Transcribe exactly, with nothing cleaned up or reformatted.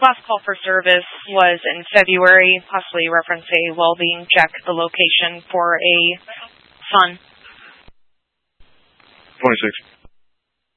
last call for service was in February, possibly reference a well-being check, the location for a son. twenty-six.